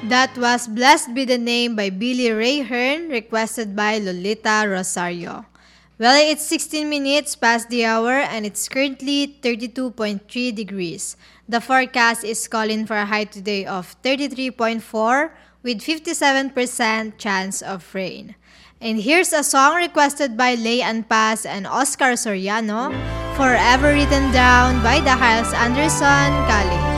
That was Blessed Be the Name by Billy Ray Hearn, requested by Lolita Rosario. Well, it's 16 minutes past the hour and it's currently 32.3 degrees. The forecast is calling for a high today of 33.4 with 57% chance of rain. And here's a song requested by Lay Paz and Oscar Soriano, Forever Written Down by the Hiles Anderson Kali.